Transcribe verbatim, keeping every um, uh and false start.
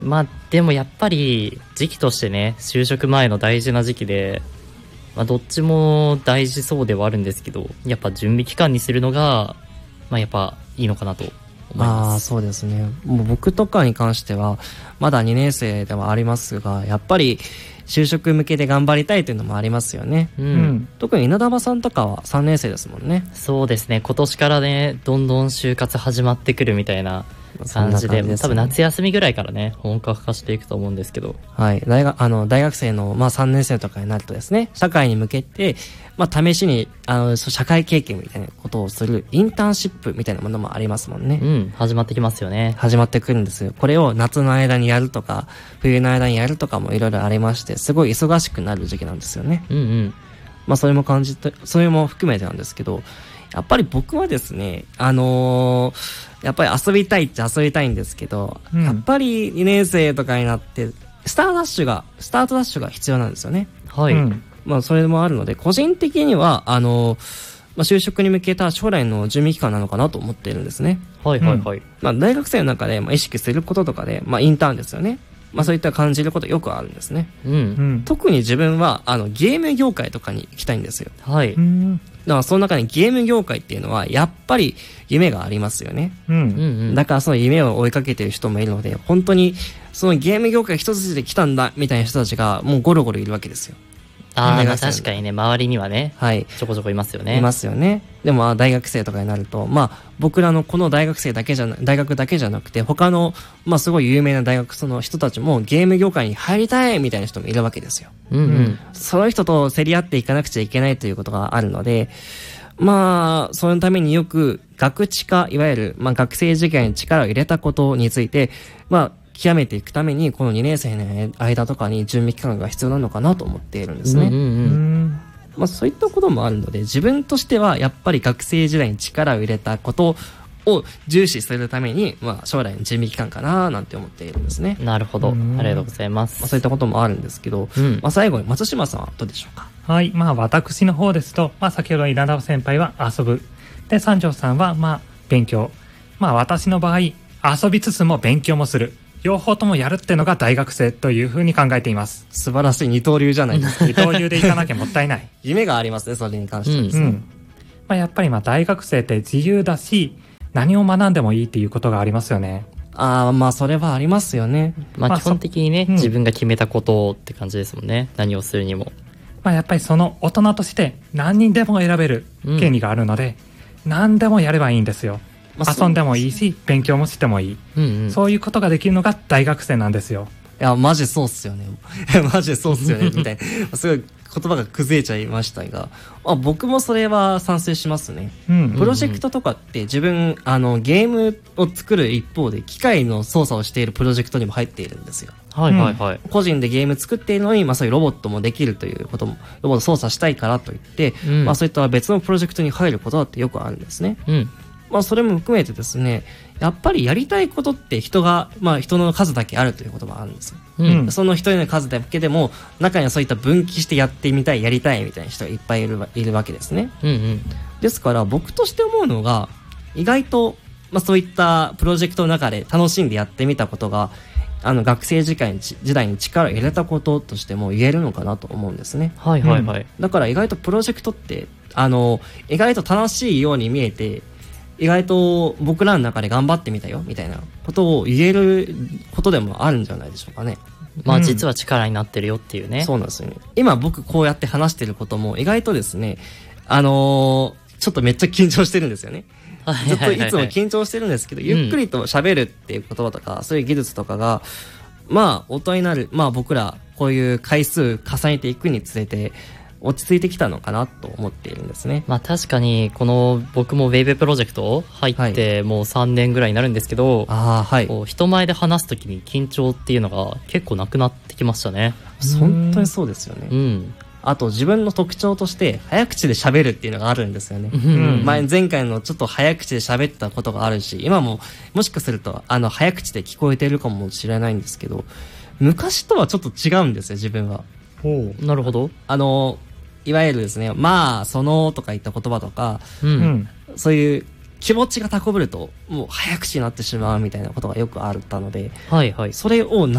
まあでもやっぱり時期としてね、就職前の大事な時期で、まあ、どっちも大事そうではあるんですけど、やっぱ準備期間にするのがまあやっぱいいのかなと思います。 ああ、そうですね。もう僕とかに関してはまだにねん生ではありますが、やっぱり就職向けで頑張りたいというのもありますよね。 うん、うん、 特に稲田さんとかはさんねん生ですもんね。 そうですね。今年からね、どんどん就活始まってくるみたいな感じで、多分夏休みぐらいからね本格化していくと思うんですけど、 はい、大学あの大学生の、まあ、さんねん生とかになるとですね、社会に向けて、まあ、試しにあの社会経験みたいなことをするインターンシップみたいなものもありますもんね。 うん、始まってきますよね。 始まってくるんですよ。これを夏の間にやるとか冬の間にやるとかもいろいろありまして、すごい忙しくなる時期なんですよね。 うんうん。 まあそれも感じて、それも含めてなんですけど、やっぱり僕はですね、あのー、やっぱり遊びたいっちゃ遊びたいんですけど、うん、やっぱりにねん生とかになってスターダッシュがスタートダッシュが必要なんですよね。 はい、うん、 まあそれもあるので、個人的にはあのー、まあ、就職に向けた将来の準備期間なのかなと思っているんですね。 はいはいはい。うん、 まあ大学生の中でまあ意識することとかで、まあインターンですよね。まあそういった感じることよくあるんですね。 うん、 特に自分はあのゲーム業界とかに行きたいんですよ。 はい。 だからその中にゲーム業界っていうのはやっぱり夢がありますよね。うん、だからその夢を追いかけてる人もいるので、本当にそのゲーム業界一筋で来たんだみたいな人たちがもうゴロゴロいるわけですよ。 ああ、まあ確かにね、周りにはね、はい、ちょこちょこいますよね。 いますよね。でも大学生とかになると、まあ僕らのこの大学生だけじゃな大学だけじゃなくて、他のまあすごい有名な大学その人たちもゲーム業界に入りたいみたいな人もいるわけですよ。うんうん、その人と競り合っていかなくちゃいけないということがあるので、まあそのためによく学知化、いわゆるまあ学生時代に力を入れたことについて、まあ極めていくためにこのにねん生の間とかに準備期間が必要なのかなと思っているんですね。うんうんうん、まあ、そういったこともあるので、自分としてはやっぱり学生時代に力を入れたことを重視するために、まあ、将来の準備期間かななんて思っているんですね。 なるほど、ありがとうございます。 まあ、そういったこともあるんですけど、うん、まあ、最後に松島さんはどうでしょうか。 はい、まあ私の方ですと、まあ、先ほど稲田先輩は遊ぶで、三条さんはまあ勉強、まあ私の場合遊びつつも勉強もする、両方ともやるっていうのが大学生というふうに考えています。 素晴らしい二刀流じゃないですか。 二刀流でいかなきゃもったいない夢がありますね、それに関してはですね、うんうん、 まあ、やっぱりまあ大学生って自由だし、何を学んでもいいっていうことがありますよね。 ああ、まあそれはありますよね。 まあ基本的にね、まあ、自分が決めたことって感じですもんね、何をするにも。 まあやっぱりその大人として何人でも選べる権利があるので、うん、何でもやればいいんですよ。まあ、遊んでもいいし勉強もしてもいい、うんうん、そういうことができるのが大学生なんですよ。 いやマジそうっすよねマジそうっすよねみたいなすごい言葉が崩れちゃいましたが、あ僕もそれは賛成しますね、うんうんうん、プロジェクトとかって自分あのゲームを作る一方で機械の操作をしているプロジェクトにも入っているんですよ。 はいはいはい、 うん、個人でゲーム作っているのに、まあ、そういうロボットもできるということもロボット操作したいからといって、うんまあ、そういった別のプロジェクトに入ることだってよくあるんですね、うんまあ、それも含めてですね、やっぱりやりたいことって人が、まあ、人の数だけあるということがあるんですよ、うん、その人の数だけでも中にはそういった分岐してやってみたいやりたいみたいな人がいっぱいいる、いるわけですね、うんうん、ですから僕として思うのが意外と、まあ、そういったプロジェクトの中で楽しんでやってみたことがあの学生時代に時代に力を入れたこととしても言えるのかなと思うんですね。 はいはいはい、うん、 だから意外とプロジェクトってあの意外と楽しいように見えて、意外と僕らの中で頑張ってみたよみたいなことを言えることでもあるんじゃないでしょうかね。 まあ実は力になってるよっていうね、うん、 そうなんですよね。今僕こうやって話してることも意外とですね、あのー、ちょっとめっちゃ緊張してるんですよね。ずっといつも緊張してるんですけど、ゆっくりと喋るっていう言葉とか、うん、そういう技術とかがまあ大人になる、まあ僕らこういう回数重ねていくにつれて落ち着いてきたのかなと思っているんですね。 まあ確かにこの僕もウェイブプロジェクト入ってもうさんねんぐらいになるんですけど、 あ、はい、 こう人前で話すときに緊張っていうのが結構なくなってきましたね。 本当にそうですよね、 うん、 あと自分の特徴として早口で喋るっていうのがあるんですよね、うん、前, 前回のちょっと早口で喋ったことがあるし、今ももしかするとあの早口で聞こえてるかもしれないんですけど、昔とはちょっと違うんですよ自分は。 おなるほど。 あのいわゆるですね、まあそのとかいった言葉とか、うん、そういう気持ちが高ぶるともう早口になってしまうみたいなことがよくあったので、 はいはい。 それを